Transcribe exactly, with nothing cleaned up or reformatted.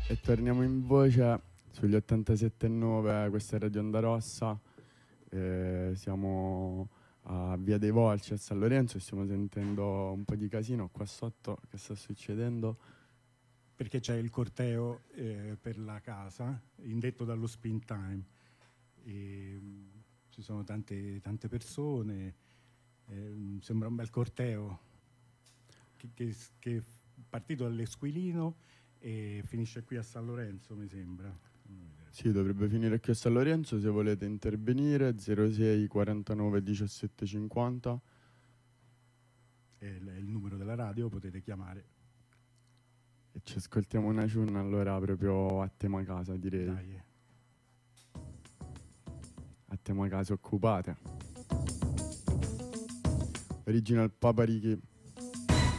E torniamo in voce sugli ottantasette e nove, questa è Radio Onda Rossa. Eh, siamo a Via dei Volci a San Lorenzo e stiamo sentendo un po' di casino qua sotto. Che sta succedendo? Perché c'è il corteo eh, per la casa, indetto dallo Spin Time. E, mh, ci sono tante, tante persone, eh, sembra un bel corteo che, che, che è partito dall'Esquilino e finisce qui a San Lorenzo, mi sembra. Sì, dovrebbe finire qui a San Lorenzo. Se volete intervenire, zero sei quarantanove diciassette cinquanta. È il, è il numero della radio, potete chiamare. E ci ascoltiamo una ciunna allora proprio a tema casa, direi. Dai. A tema casa occupate. Original Papariki.